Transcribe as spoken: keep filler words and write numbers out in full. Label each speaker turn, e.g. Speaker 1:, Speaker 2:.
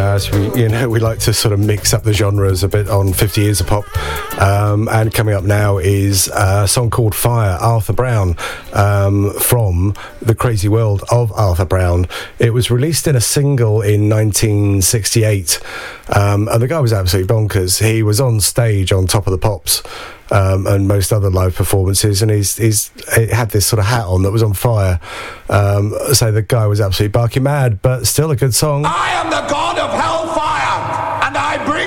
Speaker 1: Uh, so we, you know, we like to sort of mix up the genres a bit on fifty Years of Pop. Um, and coming up now is a song called Fire, Arthur Brown, um, from The Crazy World of Arthur Brown. It was released in a single in nineteen sixty-eight, um, and the guy was absolutely bonkers. He was on stage on Top of the Pops Um, and most other live performances, and he's, he's he had this sort of hat on that was on fire. Um, so the guy was absolutely barking mad, but still a good song.
Speaker 2: I am the god of hellfire.